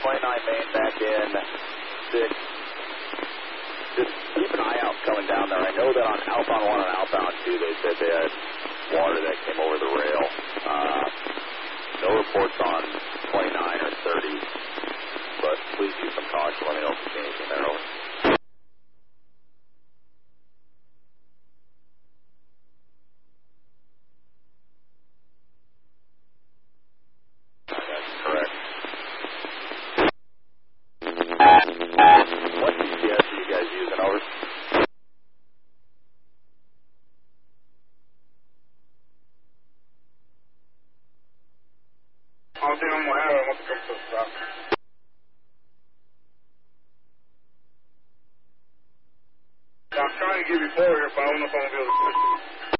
29 main back in 6. Just keep an eye out coming down there. I know that on outbound 1 and outbound 2, they said they had water that came over the rail. No reports on 29 or 30, but please use some caution. Let me know if you see anything there. Over. That's correct. What GPS are you guys using? Over. I'll see them whenever I want to come to the stop. I'm trying to give you 4 here, but I don't know if I'm going to be able to switch.